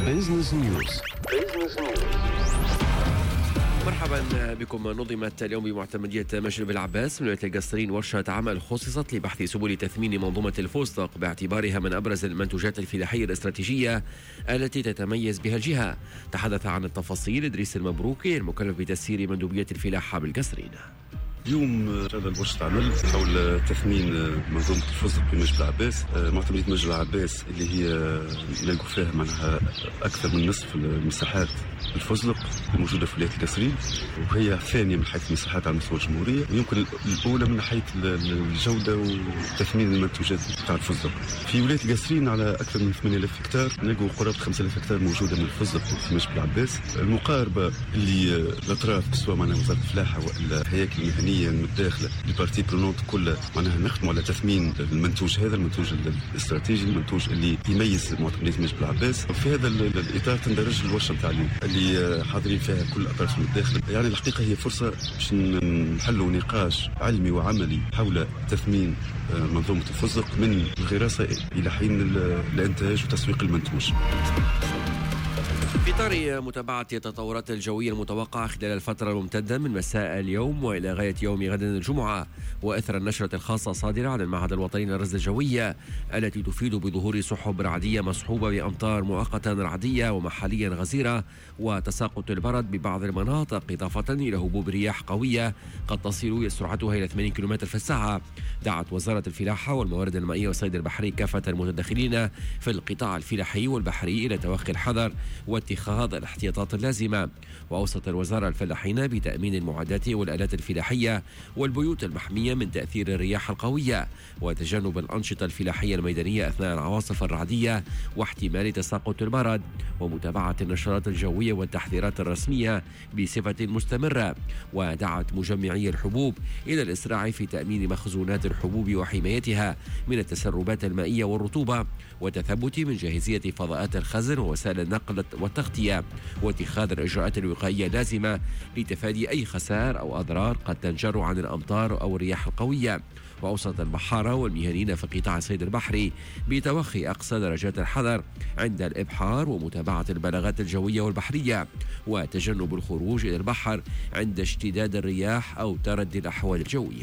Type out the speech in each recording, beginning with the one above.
بيزنس نيوز. مرحبا بكم. نظمت اليوم بمعتمدية مشرب العباس من ولاية القصرين ورشة عمل خصصت لبحث سبل تثمين منظومة الفستق باعتبارها من أبرز المنتوجات الفلاحية الاستراتيجية التي تتميز بها الجهة. تحدث عن التفاصيل إدريس المبروكي المكلف بتسيير مندوبية الفلاحة بالقصرين. اليوم هذا ورشة عمل حول تثمين منظومة الفستق في مشرب العباس. معتمدية مشرب العباس اللي هي نلقوا فيها معناها أكثر من نصف المساحات الفستق الموجودة في ولاية القصرين، وهي ثانية من حيث المساحات على مستوى الجمهورية، ويمكن الأولى من حيث الجودة وتثمين المنتوجات بتاع الفستق. في ولاية القصرين على أكثر من 8000 هكتار نلقوا قرابة 5000 هكتار موجودة من الفستق في مشرب العباس. المقاربة اللي الأطراف سواء معناها وزارة الفلاحة ولا الهياكل المهنية المتداخلة البارتي برونونت كلها معناها نخدموا على تثمين المنتوج هذا، المنتوج الاستراتيجي، المنتوج اللي يميز معتمدية مشرب العباس. في هذا الإطار تندرج الورشة نتاع اليوم اللي حاضرين فيها كل الأطراف المتداخلة. يعني الحقيقة هي فرصة باش نحلوا نقاش علمي وعملي حول تثمين منظومة الفستق من الغراسة إلى حين الإنتاج وتسويق المنتوج. في إطار متابعة التطورات الجوية المتوقعة خلال الفترة الممتدة من مساء اليوم وإلى غاية يوم غد الجمعة، وأثر النشرة الخاصة صادرة عن المعهد الوطني للرصد الجوية التي تفيد بظهور سحب رعدية مصحوبة بأمطار مؤقتا رعدية ومحليا غزيرة وتساقط البرد ببعض المناطق، إضافة إلى هبوب رياح قوية قد تصل سرعتها إلى 80 كم في الساعة. دعت وزارة الفلاحة والموارد المائية والصيد البحري كافة المتدخلين في القطاع الفلاحي والبحري إلى توخي الحذر واتخاذ الاحتياطات اللازمة. وأوصت الوزارة الفلاحين بتأمين المعدات والآلات الفلاحية والبيوت المحمية من تأثير الرياح القوية، وتجنب الأنشطة الفلاحية الميدانية أثناء العواصف الرعدية واحتمال تساقط البرد، ومتابعة النشرات الجوية والتحذيرات الرسمية بصفة مستمرة. ودعت مجمعي الحبوب إلى الإسراع في تأمين مخزونات الحبوب وحمايتها من التسربات المائية والرطوبة، وتثبت من جاهزية فضاءات الخزن ووسائل النقل والتغطية، واتخاذ الإجراءات الوقائية اللازمة لتفادي أي خسائر أو أضرار قد تنجر عن الأمطار أو الرياح القوية. وأوصت البحارة والمهنيين في قطاع الصيد البحري بتوخي أقصى درجات الحذر عند الإبحار ومتابعة البلاغات الجوية والبحرية، وتجنب الخروج إلى البحر عند اشتداد الرياح أو تردي الأحوال الجوية.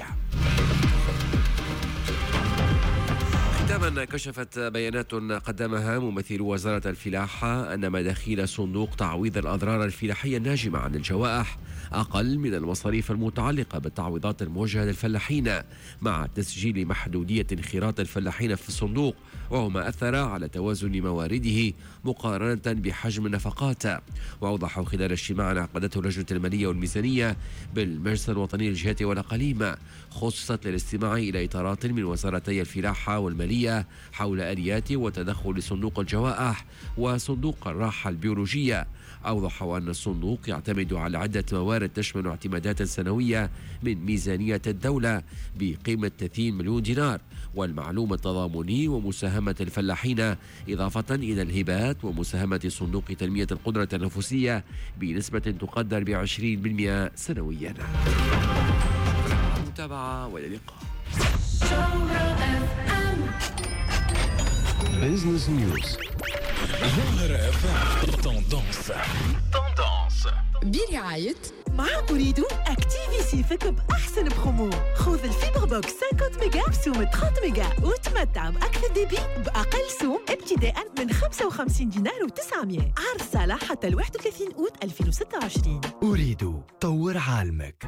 ختاما، كشفت بيانات قدمها ممثل وزارة الفلاحة أن مداخيل صندوق تعويض الأضرار الفلاحية الناجمة عن الجوائح أقل من المصاريف المتعلقة بالتعويضات الموجهة للفلاحين، مع تسجيل محدودية انخراط الفلاحين في الصندوق، وهو ما أثر على توازن موارده مقارنة بحجم النفقات. وأوضحوا خلال اجتماع عقدته لجنة المالية والميزانية بالمجلس الوطني للجهات والأقاليم خصصت للاستماع إلى إطارات من وزارتي الفلاحة والمالية حول آليات وتدخل صندوق الجوائح وصندوق الراحة البيولوجية. أوضحوا أن الصندوق يعتمد على عدة موارد تشمل اعتمادات سنوية من ميزانية الدولة بقيمة 30 مليون دينار، والمعلوم التضامني ومساهمة الفلاحين، إضافة إلى الهبات ومساهمة صندوق تنمية القدرة التنفسية بنسبة تقدر ب20% سنويا. متابعة والى اللقاء. بيزنس نيوز. توندونس برعاية مع أريد أكتيفي سيفك بأحسن بخمو. خذ الفيبر بوكس 50 ميجا بسوم 30 ميجا وتمتع بأكثر ديبي بأقل سوم ابتداء من 55 دينار و900. عرض صالح حتى 31 أوت 2026. أريد طور عالمك.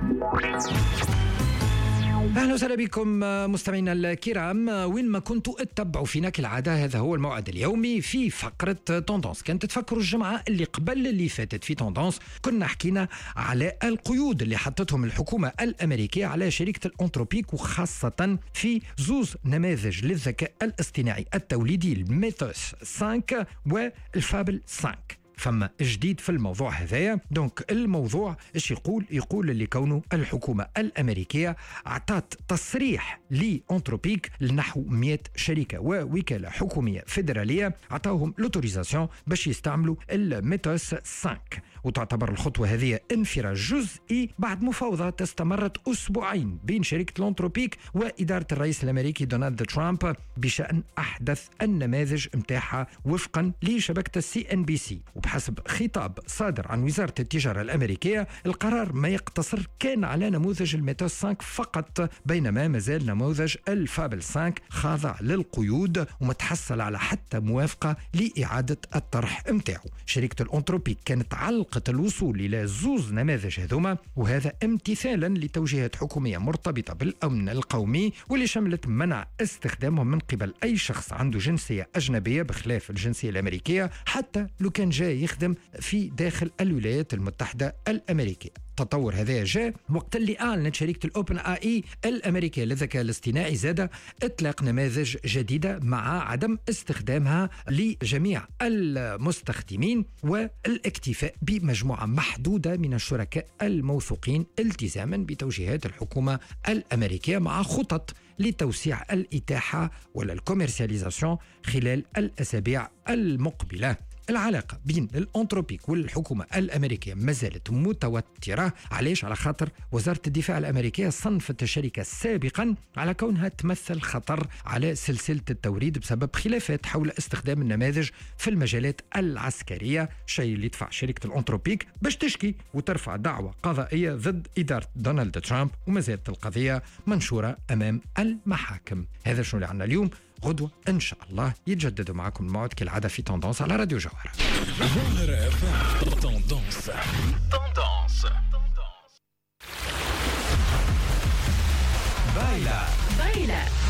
أهلا وسهلا بكم مستمعينا الكرام، وين ما كنتوا اتبعوا فينا كالعادة. هذا هو الموعد اليومي في فقرة توندونس. كانت تفكروا الجمعة اللي قبل اللي فاتت في توندونس كنا حكينا على القيود اللي حطتهم الحكومة الأمريكية على شركة الأنتروبيك، وخاصة في زوز نماذج للذكاء الاصطناعي التوليدي، الميثوس 5 والفابل 5. فما جديد في الموضوع هذايا. دونك الموضوع ايش يقول اللي كونه الحكومة الأمريكية اعطت تصريح لأنتروبيك لنحو 100 شركة ووكالة حكومية فيدرالية، اعطاهم لوتوريزاسيون باش يستعملوا الميثوس 5. وتعتبر الخطوة هذه انفراج جزئي بعد مفاوضات استمرت أسبوعين بين شركة لونتروبيك وإدارة الرئيس الأمريكي دونالد ترامب بشأن أحدث النماذج متاعها وفقا لشبكة CNBC. وبحسب خطاب صادر عن وزارة التجارة الأمريكية القرار ما يقتصر كان على نموذج الميتوس 5 فقط، بينما مازال نموذج الفابل 5 خاضع للقيود ومتحصل على حتى موافقة لإعادة الطرح متاعه. شركة الأنتروبيك كانت علقت الوصول إلى زوز نماذج هذوما، وهذا امتثالا لتوجيهات حكومية مرتبطة بالأمن القومي واللي شملت منع استخدامهم من قبل أي شخص عنده جنسية أجنبية بخلاف الجنسية الأمريكية، حتى لو كان جاي يخدم في داخل الولايات المتحدة الأمريكية. التطور هذا جاء وقت اللي أعلنت شركة الأوبن آي الأمريكية للذكاء الاصطناعي زادة إطلاق نماذج جديدة مع عدم استخدامها لجميع المستخدمين والاكتفاء بمجموعة محدودة من الشركاء الموثوقين التزاما بتوجيهات الحكومة الأمريكية مع خطط لتوسيع الإتاحة ولا الكوميرسياليزاسيون خلال الأسابيع المقبلة. العلاقة بين الأنتروبيك والحكومة الأمريكية ما زالت متوترة. علاش؟ على خاطر وزارة الدفاع الأمريكية صنفت الشركة سابقا على كونها تمثل خطر على سلسلة التوريد بسبب خلافات حول استخدام النماذج في المجالات العسكرية، شيء اللي دفع شركة الأنتروبيك باش تشكي وترفع دعوة قضائية ضد إدارة دونالد ترامب، وما زالت القضية منشورة أمام المحاكم. هذا شنو اللي عنا اليوم. غدوة إن شاء الله يتجدد معكم الموعد كالعادة في توندونس على راديو جوهرة. Baila.